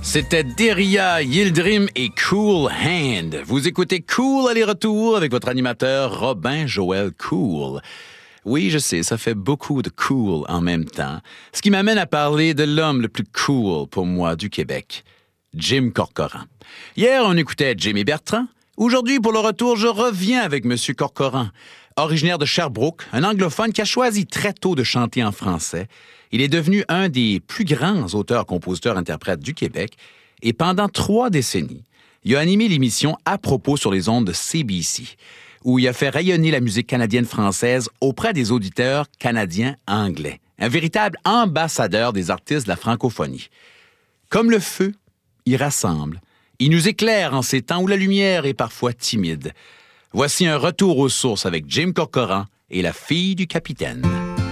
C'était Deria, Yildirim et Cool Hand. Vous écoutez Cool aller-retour avec votre animateur Robin Joël Cool. Oui, je sais, ça fait beaucoup de cool en même temps. Ce qui m'amène à parler de l'homme le plus cool pour moi du Québec, Jim Corcoran. Hier, on écoutait Jimmy Bertrand. Aujourd'hui, pour le retour, je reviens avec M. Corcoran. Originaire de Sherbrooke, un anglophone qui a choisi très tôt de chanter en français. Il est devenu un des plus grands auteurs-compositeurs-interprètes du Québec et pendant 3 décennies, il a animé l'émission À propos sur les ondes de CBC, où il a fait rayonner la musique canadienne-française auprès des auditeurs canadiens-anglais. Un véritable ambassadeur des artistes de la francophonie. Comme le feu, il rassemble. Il nous éclaire en ces temps où la lumière est parfois timide. Voici un retour aux sources avec Jim Corcoran et la fille du capitaine.